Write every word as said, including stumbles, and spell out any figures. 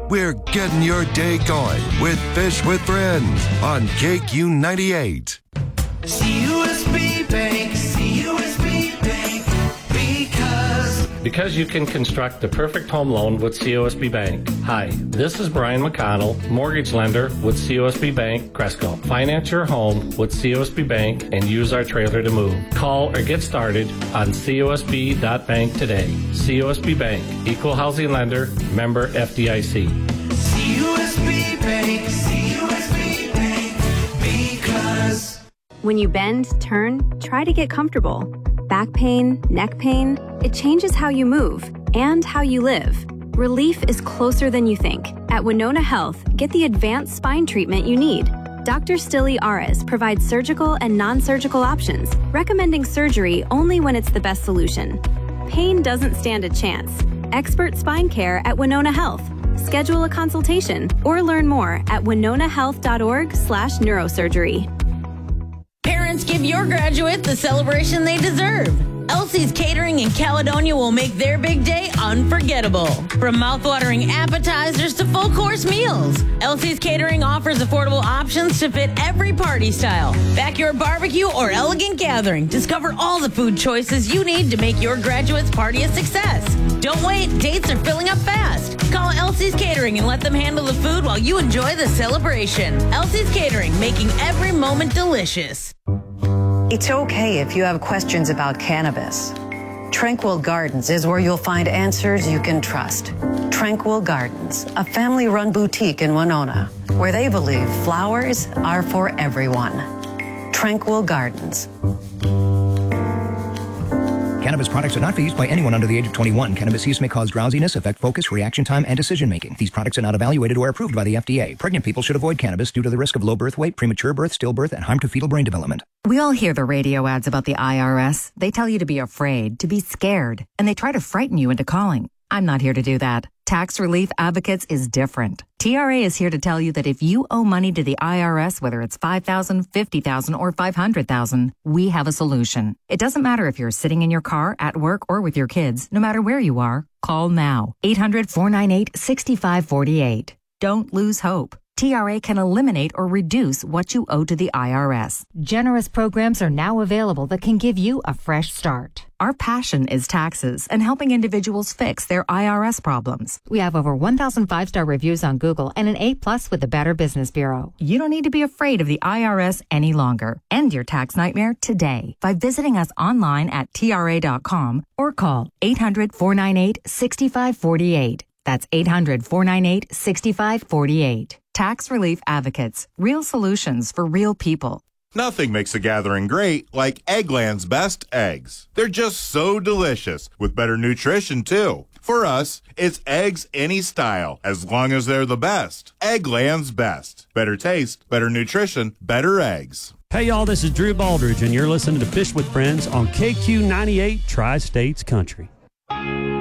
We're getting your day going with Fish with Friends on K Q ninety-eight. C U S B Bank, C U S B Bank, because... Because you can construct the perfect home loan with C O S B Bank. Hi, this is Brian McConnell, mortgage lender with C O S B Bank, Cresco. Finance your home with C O S B Bank and use our trailer to move. Call or get started on C O S B dot bank today. C O S B Bank, equal housing lender, member F D I C. C U S B Bank, C U S B Bank, because... When you bend, turn, try to get comfortable. Back pain, neck pain, it changes how you move and how you live. Relief is closer than you think. At Winona Health, get the advanced spine treatment you need. Doctor Stilly Ares provides surgical and non-surgical options, recommending surgery only when it's the best solution. Pain doesn't stand a chance. Expert spine care at Winona Health. Schedule a consultation or learn more at winona health dot org slash neurosurgery. Parents, give your graduates the celebration they deserve. Elsie's Catering in Caledonia will make their big day unforgettable. From mouthwatering appetizers to full-course meals, Elsie's Catering offers affordable options to fit every party style. Backyard barbecue or elegant gathering. Discover all the food choices you need to make your graduate's party a success. Don't wait, dates are filling up fast. Call Elsie's Catering and let them handle the food while you enjoy the celebration. Elsie's Catering, making every moment delicious. It's okay if you have questions about cannabis. Tranquil Gardens is where you'll find answers you can trust. Tranquil Gardens, a family-run boutique in Winona, where they believe flowers are for everyone. Tranquil Gardens. Cannabis products are not for use by anyone under the age of twenty-one. Cannabis use may cause drowsiness, affect focus, reaction time, and decision-making. These products are not evaluated or approved by the F D A. Pregnant people should avoid cannabis due to the risk of low birth weight, premature birth, stillbirth, and harm to fetal brain development. We all hear the radio ads about the I R S. They tell you to be afraid, to be scared, and they try to frighten you into calling. I'm not here to do that. Tax Relief Advocates is different. T R A is here to tell you that if you owe money to the I R S, whether it's five thousand dollars, fifty thousand dollars, or five hundred thousand dollars, we have a solution. It doesn't matter if you're sitting in your car, at work, or with your kids. No matter where you are, call now. eight hundred, four nine eight, six five four eight. Don't lose hope. T R A can eliminate or reduce what you owe to the I R S. Generous programs are now available that can give you a fresh start. Our passion is taxes and helping individuals fix their I R S problems. We have over one thousand five-star reviews on Google and an A plus with the Better Business Bureau. You don't need to be afraid of the I R S any longer. End your tax nightmare today by visiting us online at T R A dot com or call eight hundred, four nine eight, six five four eight. That's eight hundred, four nine eight, six five four eight. Tax Relief Advocates. Real solutions for real people. Nothing makes a gathering great like Eggland's best eggs. They're just so delicious, with better nutrition, too. For us, it's eggs any style, as long as they're the best. Eggland's best. Better taste, better nutrition, better eggs. Hey, y'all, this is Drew Baldridge, and you're listening to Fish with Friends on K Q ninety-eight Tri-States Country.